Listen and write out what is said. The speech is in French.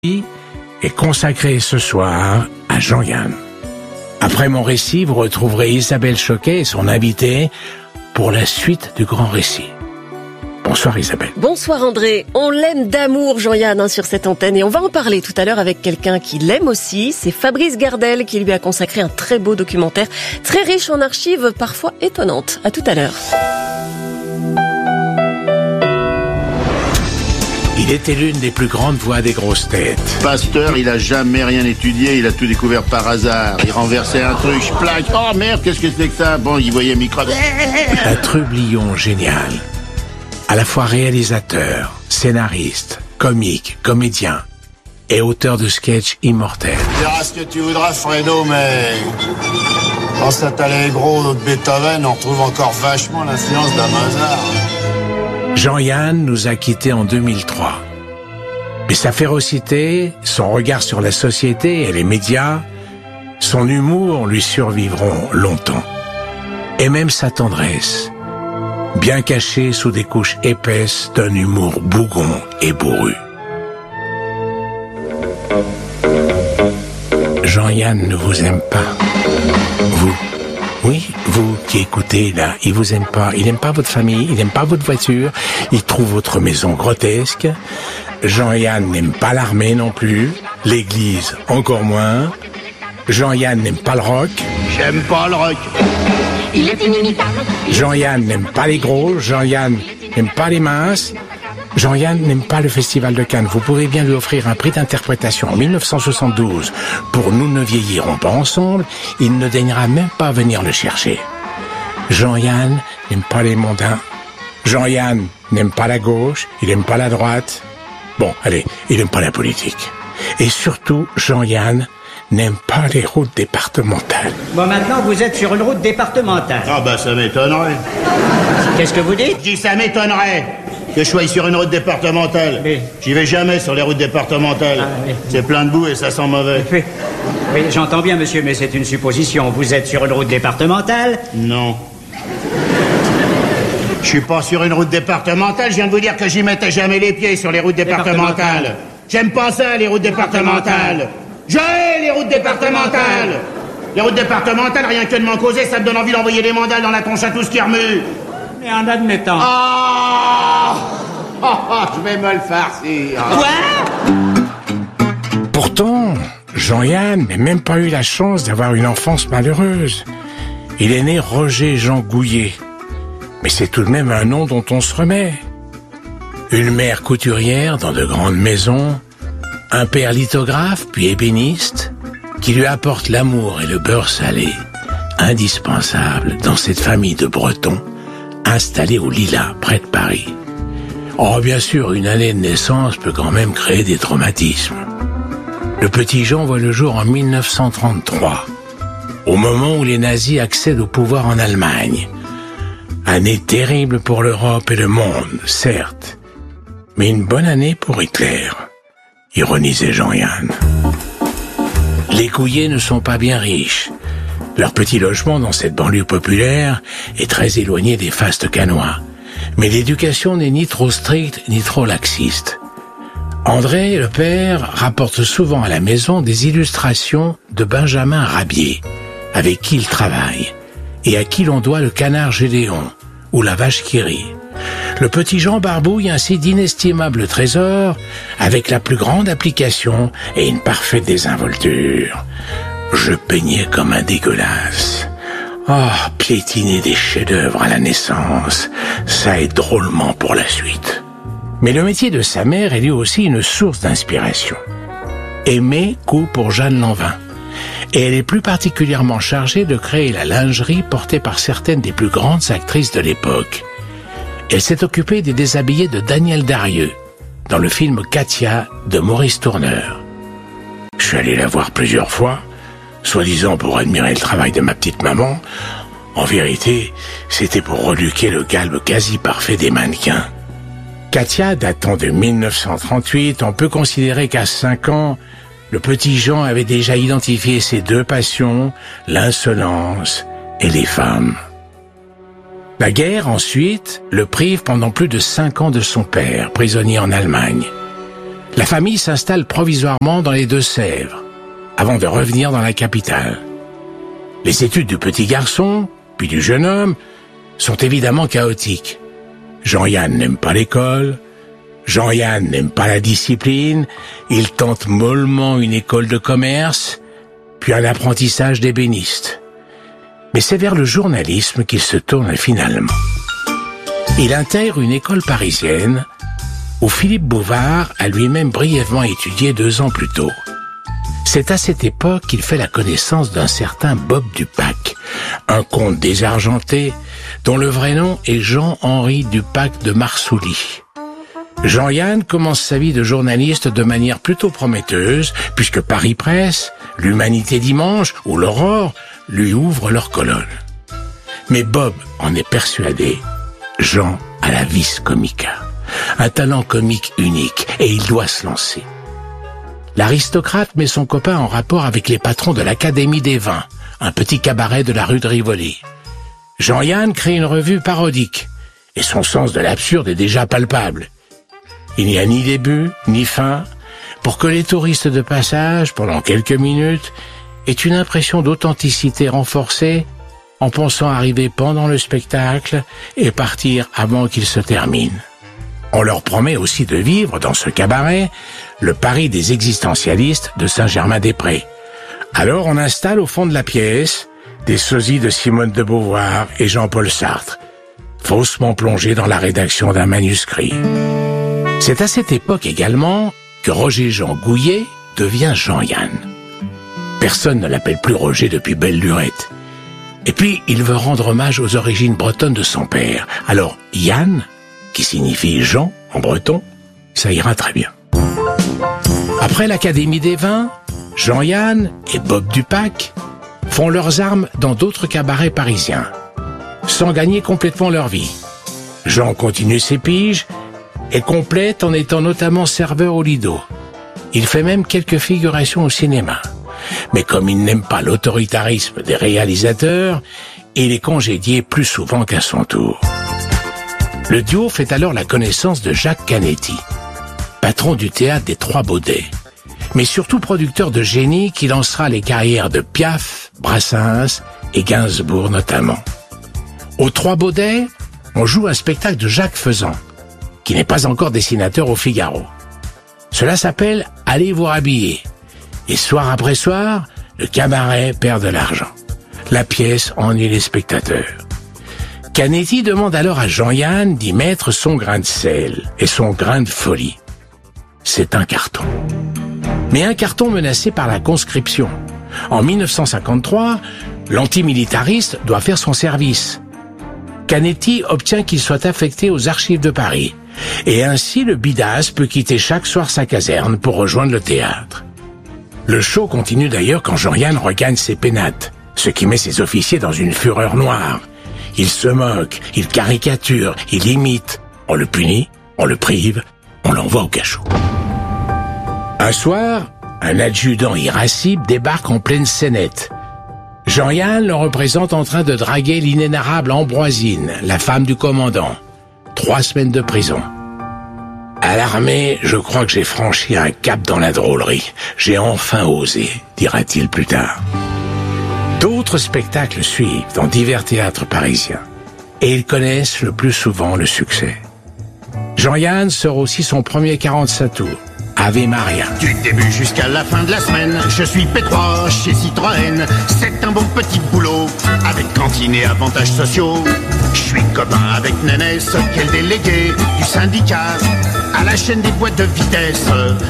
est consacré ce soir à Jean-Yann. Après mon récit, vous retrouverez Isabelle Choquet et son invité pour la suite du grand récit. Bonsoir Isabelle. Bonsoir André. On l'aime d'amour Jean-Yann sur cette antenne et on va en parler tout à l'heure avec quelqu'un qui l'aime aussi. C'est Fabrice Gardel qui lui a consacré un très beau documentaire, très riche en archives parfois étonnantes. À tout à l'heure. Il était l'une des plus grandes voix des grosses têtes. Pasteur, il a jamais rien étudié, il a tout découvert par hasard. Il renversait un truc, plaque. Oh merde, qu'est-ce que c'est que ça? Bon, il voyait un micro. Un trublion génial. À la fois réalisateur, scénariste, comique, comédien et auteur de sketchs immortels. Tu verras ce que tu voudras, Fredo, mais dans cet Allegro de Beethoven, on retrouve encore vachement l'influence d'un Mozart. Jean-Yann nous a quittés en 2003. Mais sa férocité, son regard sur la société et les médias, son humour lui survivront longtemps. Et même sa tendresse, bien cachée sous des couches épaisses d'un humour bougon et bourru. Jean-Yann ne vous aime pas. Vous. Oui, vous qui écoutez là, il vous aime pas. Il aime pas votre famille, il aime pas votre voiture, il trouve votre maison grotesque. Jean-Yann n'aime pas l'armée non plus, l'église encore moins. Jean-Yann n'aime pas le rock. J'aime pas le rock. Il est inimitable. Jean-Yann n'aime pas les gros, Jean-Yann n'aime pas les minces. Jean-Yann n'aime pas le Festival de Cannes. Vous pourrez bien lui offrir un prix d'interprétation en 1972 pour Nous ne vieillirons pas ensemble. Il ne daignera même pas venir le chercher. Jean-Yann n'aime pas les mondains. Jean-Yann n'aime pas la gauche, il n'aime pas la droite. Bon, allez, il n'aime pas la politique. Et surtout, Jean-Yann n'aime pas les routes départementales. Bon, maintenant, vous êtes sur une route départementale. Ah bah ça m'étonnerait. Qu'est-ce que vous dites? Je dis ça m'étonnerait que je sois sur une route départementale. Oui. J'y vais jamais sur les routes départementales. Ah, oui. C'est plein de boue et ça sent mauvais. Oui, oui, j'entends bien, monsieur, mais c'est une supposition. Vous êtes sur une route départementale? Non. Je suis pas sur une route départementale, je viens de vous dire que j'y mettais jamais les pieds sur les routes départementales. J'aime pas ça, les routes départementales. Je hais les routes départementales. Les routes départementales, rien que de m'en causer, ça me donne envie d'envoyer des mandales dans la tronche à tout ce qui remue. Mais en admettant... Je vais me le farcir. Quoi? Pourtant, Jean-Yann n'a même pas eu la chance d'avoir une enfance malheureuse. Il est né Roger Jean Gouillet. Mais c'est tout de même un nom dont on se remet. Une mère couturière dans de grandes maisons, un père lithographe puis ébéniste, qui lui apporte l'amour et le beurre salé, indispensables dans cette famille de Bretons, installée au Lilas, près de Paris. Oh, bien sûr, une année de naissance peut quand même créer des traumatismes. Le petit Jean voit le jour en 1933, au moment où les nazis accèdent au pouvoir en Allemagne. Année terrible pour l'Europe et le monde, certes, mais une bonne année pour Hitler, ironisait Jean-Yann. Les Gouillets ne sont pas bien riches. Leur petit logement dans cette banlieue populaire est très éloigné des fastes canois. Mais l'éducation n'est ni trop stricte ni trop laxiste. André, le père, rapporte souvent à la maison des illustrations de Benjamin Rabier, avec qui il travaille, et à qui l'on doit le canard Gédéon, ou la vache qui rit. Le petit Jean barbouille ainsi d'inestimables trésors, avec la plus grande application et une parfaite désinvolture. Je peignais comme un dégueulasse. Oh, piétiner des chefs-d'œuvre à la naissance, ça est drôlement pour la suite. Mais le métier de sa mère est lui aussi une source d'inspiration. Aimée coud pour Jeanne Lanvin. Et elle est plus particulièrement chargée de créer la lingerie portée par certaines des plus grandes actrices de l'époque. Elle s'est occupée des déshabillés de Daniel Darieux, dans le film Katia de Maurice Tourneur. Je suis allé la voir plusieurs fois, soi-disant pour admirer le travail de ma petite maman. En vérité, c'était pour reluquer le galbe quasi parfait des mannequins. Katia datant de 1938, on peut considérer qu'à 5 ans, le petit Jean avait déjà identifié ses deux passions, l'insolence et les femmes. La guerre, ensuite, le prive pendant plus de 5 ans de son père, prisonnier en Allemagne. La famille s'installe provisoirement dans les Deux-Sèvres, avant de revenir dans la capitale. Les études du petit garçon, puis du jeune homme, sont évidemment chaotiques. Jean-Yann n'aime pas l'école, Jean-Yann n'aime pas la discipline, il tente mollement une école de commerce, puis un apprentissage d'ébéniste. Mais c'est vers le journalisme qu'il se tourne finalement. Il intègre une école parisienne où Philippe Bouvard a lui-même brièvement étudié 2 ans plus tôt. C'est à cette époque qu'il fait la connaissance d'un certain Bob Dupac, un comte désargenté dont le vrai nom est Jean-Henri Dupac de Marsouly. Jean-Yann commence sa vie de journaliste de manière plutôt prometteuse, puisque Paris Presse, l'Humanité Dimanche ou l'Aurore lui ouvrent leurs colonnes. Mais Bob en est persuadé, Jean a la vis comica, un talent comique unique, et il doit se lancer. L'aristocrate met son copain en rapport avec les patrons de l'Académie des Vins, un petit cabaret de la rue de Rivoli. Jean-Yann crée une revue parodique, et son sens de l'absurde est déjà palpable. Il n'y a ni début, ni fin, pour que les touristes de passage, pendant quelques minutes, aient une impression d'authenticité renforcée en pensant arriver pendant le spectacle et partir avant qu'il se termine. On leur promet aussi de vivre, dans ce cabaret, le Paris des existentialistes de Saint-Germain-des-Prés. Alors on installe au fond de la pièce des sosies de Simone de Beauvoir et Jean-Paul Sartre, faussement plongés dans la rédaction d'un manuscrit. C'est à cette époque également que Roger-Jean Gouillet devient Jean-Yann. Personne ne l'appelle plus Roger depuis belle lurette. Et puis, il veut rendre hommage aux origines bretonnes de son père. Alors, Yann, qui signifie Jean en breton, ça ira très bien. Après l'Académie des Vins, Jean-Yann et Bob Dupac font leurs armes dans d'autres cabarets parisiens, sans gagner complètement leur vie. Jean continue ses piges et complète en étant notamment serveur au Lido. Il fait même quelques figurations au cinéma. Mais comme il n'aime pas l'autoritarisme des réalisateurs, il est congédié plus souvent qu'à son tour. Le duo fait alors la connaissance de Jacques Canetti, patron du théâtre des Trois Baudets, mais surtout producteur de génie qui lancera les carrières de Piaf, Brassens et Gainsbourg notamment. Aux Trois Baudets, on joue un spectacle de Jacques Faisan, qui n'est pas encore dessinateur au Figaro. Cela s'appelle « Allez vous rhabiller ». Et soir après soir, le cabaret perd de l'argent. La pièce ennuie les spectateurs. Canetti demande alors à Jean-Yann d'y mettre son grain de sel et son grain de folie. C'est un carton. Mais un carton menacé par la conscription. En 1953, l'antimilitariste doit faire son service. Canetti obtient qu'il soit affecté aux archives de Paris. Et ainsi, le bidasse peut quitter chaque soir sa caserne pour rejoindre le théâtre. Le show continue d'ailleurs quand Jean-Yann regagne ses pénates, ce qui met ses officiers dans une fureur noire. Il se moque, il caricature, il imite. On le punit, on le prive, on l'envoie au cachot. Un soir, un adjudant irascible débarque en pleine scénette. Jean-Yann le représente en train de draguer l'inénarrable Ambroisine, la femme du commandant. 3 semaines de prison. À l'armée, je crois que j'ai franchi un cap dans la drôlerie. J'ai enfin osé, dira-t-il plus tard. D'autres spectacles suivent dans divers théâtres parisiens. Et ils connaissent le plus souvent le succès. Jean-Yann sort aussi son premier 45 tours, Ave Maria. Du début jusqu'à la fin de la semaine, je suis P3 chez Citroën. C'est un bon petit boulot, avec cantine et avantages sociaux. Je suis copain avec Nénès, qui est le délégué du syndicat. À la chaîne des boîtes de vitesse,